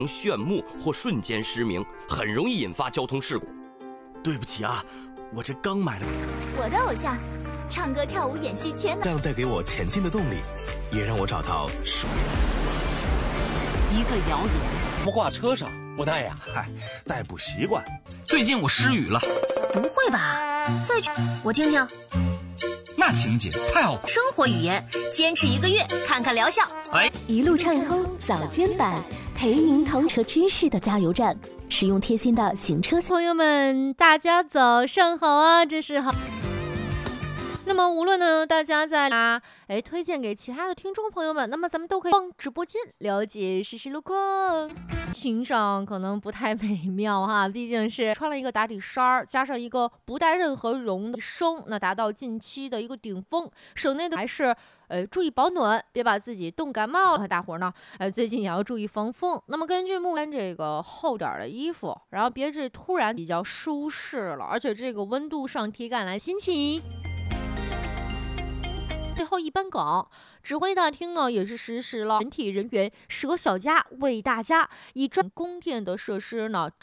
眩目或瞬间失明，很容易引发交通事故。 对不起啊，我这刚买了。 我的偶像，唱歌、跳舞、演戏全能。 这样带给我前进的动力，也让我找到属于一个谣言。 不挂车上不带呀？ 嗨，带不习惯。 最近我失语了。 不会吧？再去我听听。 那情节太好。 生活语言，坚持1个月，看看疗效。 一路畅通早间版，陪您同车知识的加油站，使用贴心的行车。 朋友们，大家早上好啊！这是好。那么无论呢，大家在推荐给其他的听众朋友们，那么咱们都可以往直播间了解实时路况。情上可能不太美妙哈，毕竟是穿了一个打底衫，加上一个不带任何绒的声，那达到近期的一个顶峰。省内的还是注意保暖，别把自己冻感冒了。大伙呢，最近也要注意防风。那么根据目前这个厚点的衣服，然后别致突然比较舒适了，而且这个温度上体感来心情。最后一班岗，指挥大厅呢也是实施了全体人员舍小家为大家，以供电的设施呢